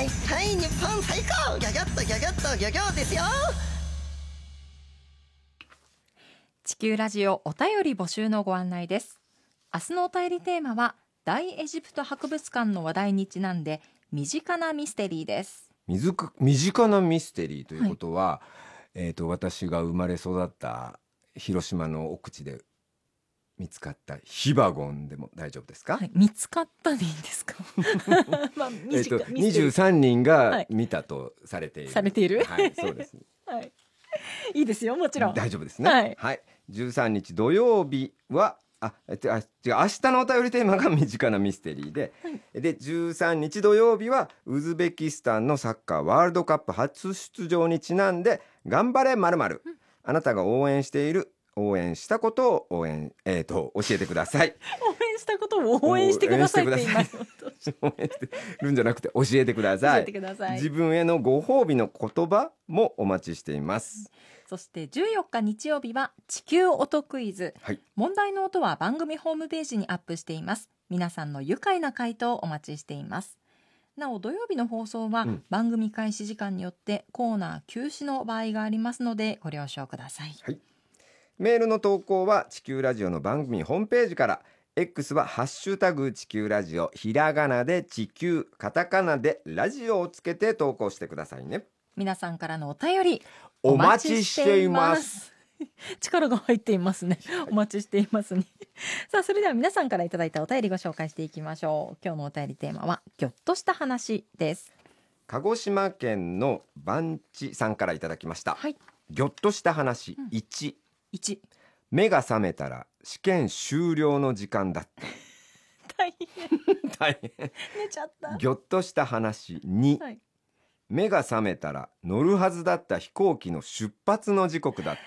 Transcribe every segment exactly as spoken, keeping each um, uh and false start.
はいはい日本最高ギョギョッとギョギョッとギョギョですよ。 地球ラジオお便り募集のご案内です。明日のお便りテーマは大エジプト博物館の話題にちなんで身近なミステリーです。 水く身近なミステリーということは、はい、えーと、私が生まれ育った広島の奥地で見つかったヒバゴンでも大丈夫ですか？ はい、見つかったでいいんですか？まあ、 えーとにじゅうさんにんが見たとされている、 はい、されている、 はい、そうです、 はい、いいですよ、もちろん大丈夫ですね、 はいはい、じゅうさんにち土曜日はああ違う明日のお便りテーマが身近なミステリーで、はい、でじゅうさんにち土曜日はウズベキスタンのサッカーワールドカップ初出場にちなんで頑張れ〇〇、うん、あなたが応援している応援したことを応援、えー、と教えてください。 応援したことを応援してくださいって言います。 応援してるんじゃなくて教えてください。 教えてください。 自分へのご褒美の言葉もお待ちしています。 そしてじゅうよっか日曜日は地球音クイズ、はい、問題の音は番組ホームページにアップしています。皆さんの愉快な回答をお待ちしています。なお土曜日の放送は番組開始時間によってコーナー休止の場合がありますのでご了承ください。 はい、メールの投稿は地球ラジオの番組ホームページから、 X はハッシュタグ地球ラジオ、ひらがなで地球、カタカナでラジオをつけて投稿してくださいね。 皆さんからのお便りお待ちしています。 力が入っていますね。お待ちしていますね。さあそれでは皆さんからいただいたお便りご紹介していきましょう。今日のお便りテーマはぎょっとした話です。 鹿児島県の番地さんからいただきました、はい、ぎょっとした話、うん、いち、 いち目が覚めたら試験終了の時間だった大変大変寝ちゃった。 ぎょっとした話に、はい、目が覚めたら乗るはずだった飛行機の出発の時刻だった。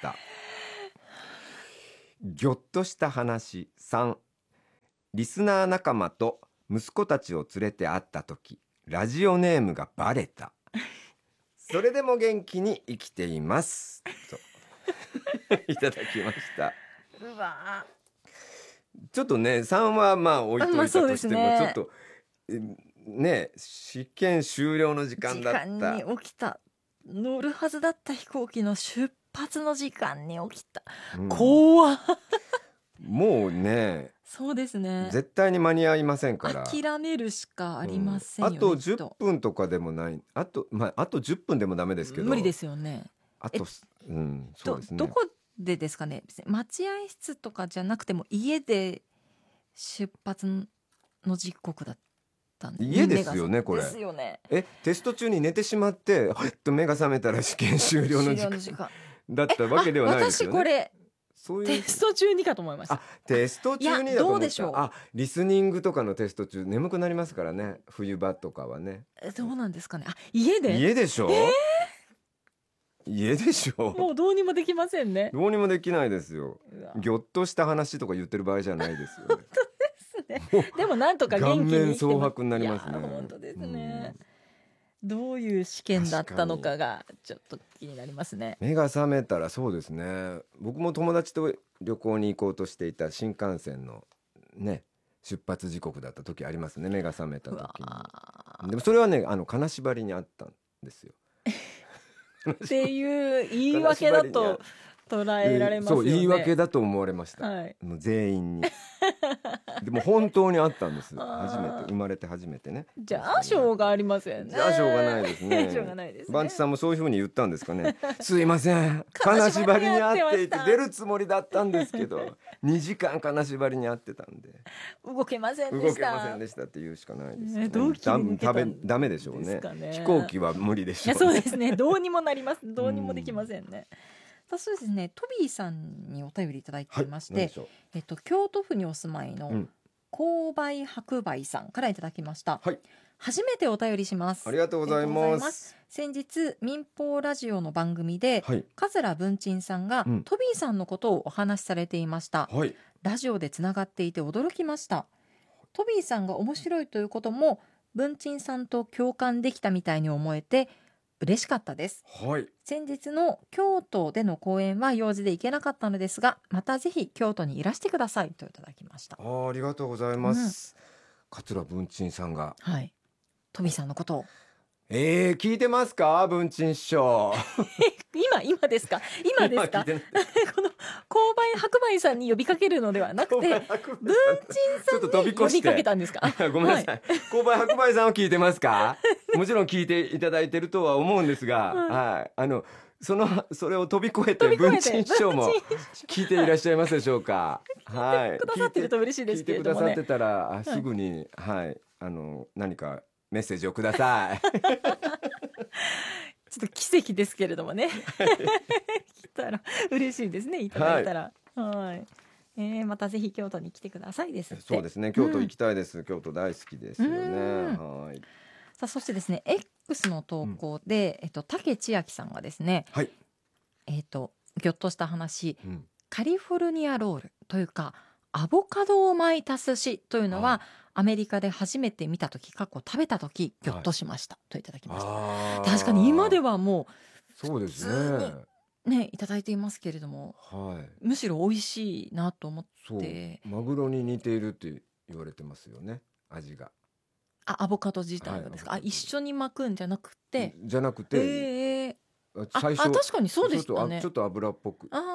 ぎょっとした話さん、リスナー仲間と息子たちを連れて会った時ラジオネームがバレた。それでも元気に生きていますといただきました。 うわちょっとねさんはまあ置いといたとしても、まあそうですね、ちょっとね試験終了の時間だった、 時間に起きた、乗るはずだった飛行機の出発の時間に起きた、うん、怖っもうねそうですね、 絶対に間に合いませんから、 諦めるしかありませんよね、 うん、あとじゅっぷんとかでもない、あと、まあ、あとじゅっぷんでもダメですけど、 無理ですよね。 あと、うん、そうですね。 ど、どこでですかね、待合室とかじゃなくても家で出発の時刻だったんで、 家ですよねこれ。 ですよね。 えテスト中に寝てしまってはっと目が覚めたら試験終了の時間だったわけではないですよね。 私これそういうテスト中にかと思いました。 あ、テスト中にだと思った。 どうでしょう。 あ、リスニングとかのテスト中眠くなりますからね、冬場とかはね。 どうなんですかね。あ、家で家でしょ、えー、家でしょ。 もうどうにもできませんね。 どうにもできないですよ。ぎょっとした話とか言ってる場合じゃないですよね。 本当ですね。でもなんとか元気に生きてます。 顔面蒼白になりますね。 本当ですね、うん、どういう試験だったのかがちょっと気になりますね。 目が覚めたらそうですね、僕も友達と旅行に行こうとしていた新幹線のね出発時刻だった時ありますね、目が覚めた時に。でもそれはねあの金縛りにあったんですよっていう言い訳だと捉えられますよね。 そう言い訳だと思われました、 はい、 もう全員にでも本当にあったんです。初めて生まれて初めてね。 じゃあしょうがありませんね。 じゃあしょうがないですね。 しょうがないですね。 バンチさんもそういう風に言ったんですかね。すいません金縛りにあっていて出るつもりだったんですけどにじかん金縛りにあってたんで動けませんでした。 動けませんでしたって言うしかないです、ね。 ね、どう切り抜けたんですかね。 ダメでしょうね。飛行機は無理でしょう、ね。 そうですね。どうにもなります。どうにもできませんね。さあそうですね、トビーさんにお便りいただいていまして、はい、えっと、京都府にお住まいの購買白梅さんからいただきました、はい、初めてお便りします。 ありがとうございます。 先日民放ラジオの番組で、はい、桂文珍さんが、うん、トビーさんのことをお話しされていました、はい、ラジオでつながっていて驚きました。トビーさんが面白いということも文珍さんと共感できたみたいに思えて嬉しかったです、はい、先日の京都での公演は用事で行けなかったのですがまたぜひ京都にいらしてくださいといただきました。 あ, ありがとうございます、うん、桂文珍さんが、 はい、トビーさんのことをえー、聞いてますか文鎮師匠。 今今ですか今ですかこの購買白米さんに呼びかけるのではなくて文鎮さんに呼びかけたんですか。 ごめんなさい、購買白米さんは聞いてますか。もちろん聞いていただいてるとは思うんですが、はい、はい、あのそのそれを飛び越えて文鎮師匠も聞いていらっしゃいますでしょうか。 はい、聞いてくださってると嬉しいですけれどもね。 聞いてくださってたらすぐに、はい、はい、あの何かメッセージをください。 ちょっと奇跡ですけれどもね。来たら嬉しいですね、いただいたら。はい、はい、えー、またぜひ京都に来てくださいですって。 そうですね、京都行きたいです、うん、京都大好きですよね。はい。 さあそしてですね X の投稿で、うん、えっと竹千秋さんがですね、はい、えっとぎょっとした話、うん、カリフォルニアロールというかアボカドを巻いた寿司というのは、アメリカで初めて見た時過去食べた時ぎょっとしました、はい、といただきました。確かに今ではもうそうですねねいただいていますけれども、はい、むしろ美味しいなと思って。 マグロに似ているって言われてますよね、味が。 あ、アボカド自体がですか。はい、あ、一緒に巻くんじゃなくてじゃなくて、 えー、最初ああ確かにそうでしたね。 ちょっと油っぽくて、うん、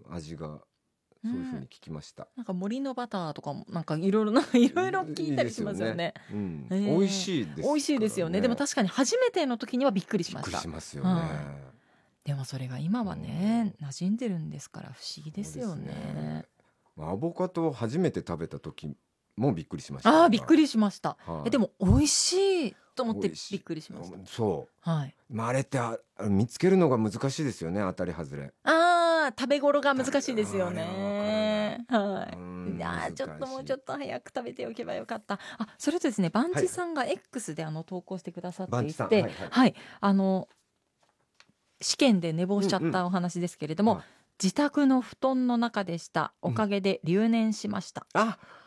味がそういう風に聞きました、 うん、なんか森のバターとかもなんかいろいろないろいろ聞いたりしますよね。 いいですよね、うん、えー、美味しいですからね。 美味しいですよね。でも確かに初めての時にはびっくりしました。 びっくりしますよね、はい、 でもそれが今はね、うん、馴染んでるんですから不思議ですよね。ね、 アボカドを初めて食べた時もびっくりしました。 あ、びっくりしました、はい、えでも美味しいと思ってびっくりしました。 そう、 はい、 まあ、あれってあ見つけるのが難しいですよね、当たり外れ。 あ食べ頃が難しいですよね。はい、いやちょっともうちょっと早く食べておけばよかった。あそれとですねバンチさんが X であの投稿してくださっていて、はいはいはいはい、あの試験で寝坊しちゃったお話ですけれども、うんうん、はい、自宅の布団の中でしたおかげで留年しました、 うん、あ